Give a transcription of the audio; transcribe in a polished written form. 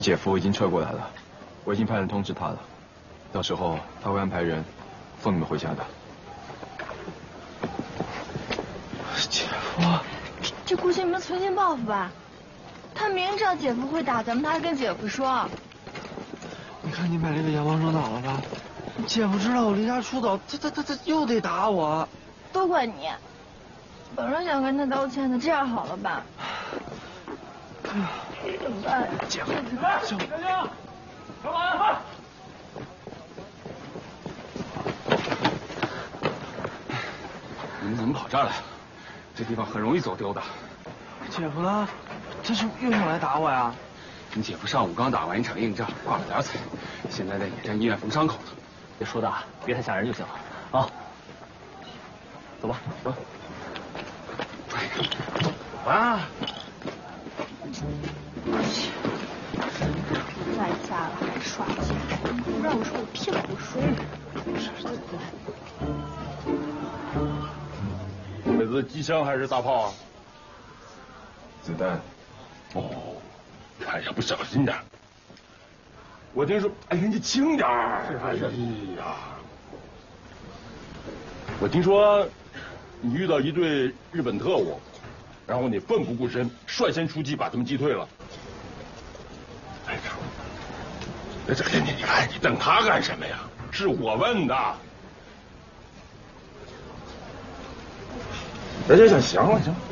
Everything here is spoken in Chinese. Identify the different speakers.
Speaker 1: 姐夫已经撤过来了，我已经派人通知他了，到时候他会安排人送你们回家的。
Speaker 2: 姐夫，
Speaker 3: 这估计你们存心报复吧？他明知道姐夫会打咱们，他还跟姐夫说。
Speaker 2: 你看你买这个阳光生岛了吧？姐夫知道我离家出走，他又得打我。
Speaker 3: 都怪你！本来想跟他道歉的，这样好了吧？怎么办？
Speaker 2: 姐夫，
Speaker 4: 小江，小马，
Speaker 5: 你们怎么跑这儿来了？这地方很容易走丢的。
Speaker 2: 姐夫呢？这是又想来打我呀？
Speaker 5: 你姐夫上午刚打完一场硬仗，挂了点彩，现在在野战医院缝伤口呢。
Speaker 4: 别说的别太吓人就行了啊。走吧，走。
Speaker 5: 啊！
Speaker 3: 在家了还耍贱，不让我说我偏不说。
Speaker 6: 这是机枪还是大炮啊？
Speaker 1: 子弹。
Speaker 6: 哦，看呀，不小心点。我听说，哎呀，你轻点儿。哎呀，我听说你遇到一队日本特务，然后你奋不顾身，率先出击，把他们击退了。哎呀，这你看你瞪他干什么呀？是我问的。行，行了，行了。